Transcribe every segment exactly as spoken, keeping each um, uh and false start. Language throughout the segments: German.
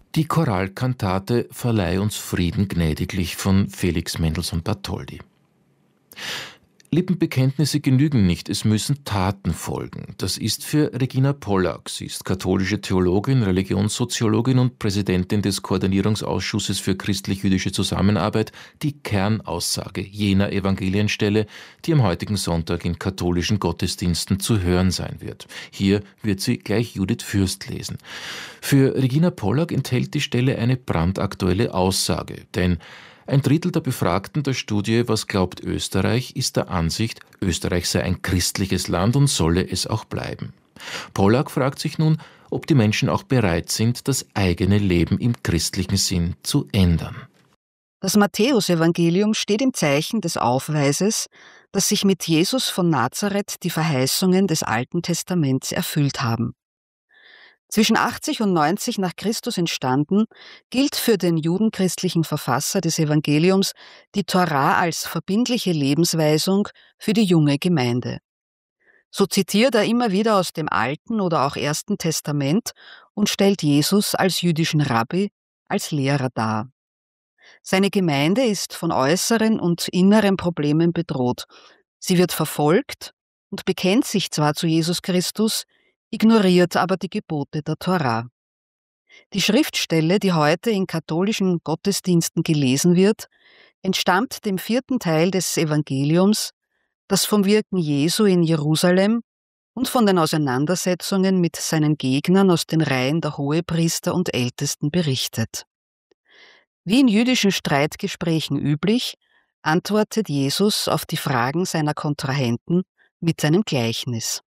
Die Choralkantate Verleih uns Frieden gnädiglich von Felix Mendelssohn Bartholdy. Lippenbekenntnisse genügen nicht, es müssen Taten folgen. Das ist für Regina Pollack. Sie ist katholische Theologin, Religionssoziologin und Präsidentin des Koordinierungsausschusses für christlich-jüdische Zusammenarbeit die Kernaussage jener Evangelienstelle, die am heutigen Sonntag in katholischen Gottesdiensten zu hören sein wird. Hier wird sie gleich Judith Fürst lesen. Für Regina Pollack enthält die Stelle eine brandaktuelle Aussage, denn ein Drittel der Befragten der Studie Was glaubt Österreich ist der Ansicht, Österreich sei ein christliches Land und solle es auch bleiben. Pollack fragt sich nun, ob die Menschen auch bereit sind, das eigene Leben im christlichen Sinn zu ändern. Das Matthäusevangelium steht im Zeichen des Aufweises, dass sich mit Jesus von Nazareth die Verheißungen des Alten Testaments erfüllt haben. Zwischen achtzig und neunzig nach Christus entstanden, gilt für den judenchristlichen Verfasser des Evangeliums die Tora als verbindliche Lebensweisung für die junge Gemeinde. So zitiert er immer wieder aus dem Alten oder auch Ersten Testament und stellt Jesus als jüdischen Rabbi, als Lehrer dar. Seine Gemeinde ist von äußeren und inneren Problemen bedroht. Sie wird verfolgt und bekennt sich zwar zu Jesus Christus, ignoriert aber die Gebote der Tora. Die Schriftstelle, die heute in katholischen Gottesdiensten gelesen wird, entstammt dem vierten Teil des Evangeliums, das vom Wirken Jesu in Jerusalem und von den Auseinandersetzungen mit seinen Gegnern aus den Reihen der Hohepriester und Ältesten berichtet. Wie in jüdischen Streitgesprächen üblich, antwortet Jesus auf die Fragen seiner Kontrahenten mit seinem Gleichnis.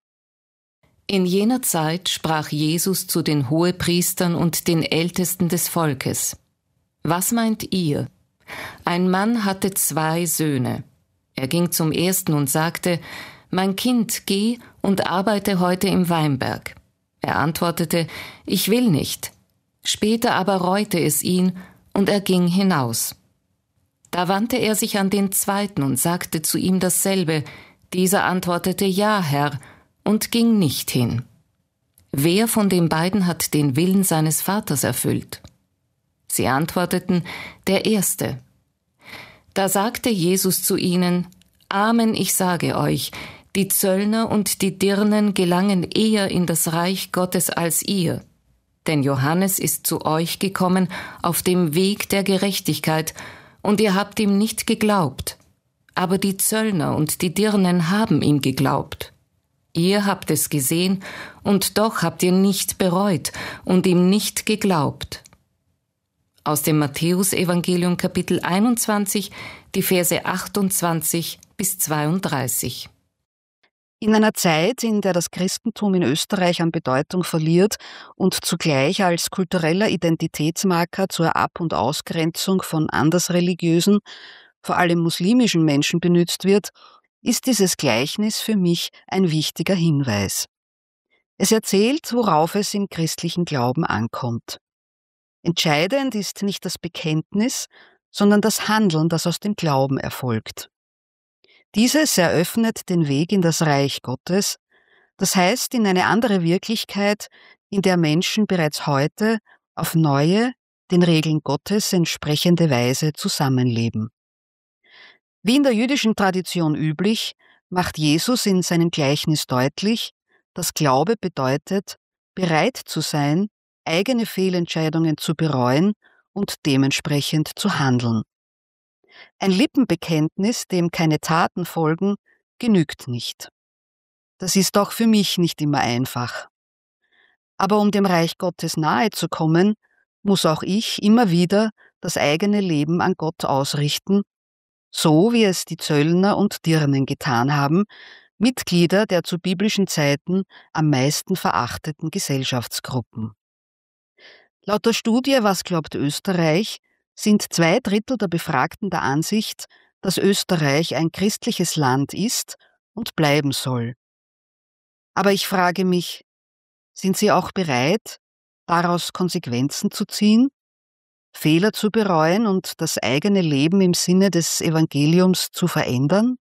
In jener Zeit sprach Jesus zu den Hohepriestern und den Ältesten des Volkes: Was meint ihr? Ein Mann hatte zwei Söhne. Er ging zum ersten und sagte: Mein Kind, geh und arbeite heute im Weinberg. Er antwortete: Ich will nicht. Später aber reute es ihn, und er ging hinaus. Da wandte er sich an den zweiten und sagte zu ihm dasselbe. Dieser antwortete: Ja, Herr, und ging nicht hin. Wer von den beiden hat den Willen seines Vaters erfüllt? Sie antworteten: Der Erste. Da sagte Jesus zu ihnen: Amen, ich sage euch, die Zöllner und die Dirnen gelangen eher in das Reich Gottes als ihr. Denn Johannes ist zu euch gekommen auf dem Weg der Gerechtigkeit, und ihr habt ihm nicht geglaubt. Aber die Zöllner und die Dirnen haben ihm geglaubt. Ihr habt es gesehen, und doch habt ihr nicht bereut und ihm nicht geglaubt. Aus dem Matthäusevangelium Kapitel einundzwanzig, die Verse achtundzwanzig bis zweiunddreißig. In einer Zeit, in der das Christentum in Österreich an Bedeutung verliert und zugleich als kultureller Identitätsmarker zur Ab- und Ausgrenzung von andersreligiösen, vor allem muslimischen Menschen benutzt wird, ist dieses Gleichnis für mich ein wichtiger Hinweis. Es erzählt, worauf es im christlichen Glauben ankommt. Entscheidend ist nicht das Bekenntnis, sondern das Handeln, das aus dem Glauben erfolgt. Dieses eröffnet den Weg in das Reich Gottes, das heißt in eine andere Wirklichkeit, in der Menschen bereits heute auf neue, den Regeln Gottes entsprechende Weise zusammenleben. Wie in der jüdischen Tradition üblich, macht Jesus in seinem Gleichnis deutlich, dass Glaube bedeutet, bereit zu sein, eigene Fehlentscheidungen zu bereuen und dementsprechend zu handeln. Ein Lippenbekenntnis, dem keine Taten folgen, genügt nicht. Das ist auch für mich nicht immer einfach. Aber um dem Reich Gottes nahe zu kommen, muss auch ich immer wieder das eigene Leben an Gott ausrichten, so wie es die Zöllner und Dirnen getan haben, Mitglieder der zu biblischen Zeiten am meisten verachteten Gesellschaftsgruppen. Laut der Studie Was glaubt Österreich sind zwei Drittel der Befragten der Ansicht, dass Österreich ein christliches Land ist und bleiben soll. Aber ich frage mich, sind Sie auch bereit, daraus Konsequenzen zu ziehen, Fehler zu bereuen und das eigene Leben im Sinne des Evangeliums zu verändern?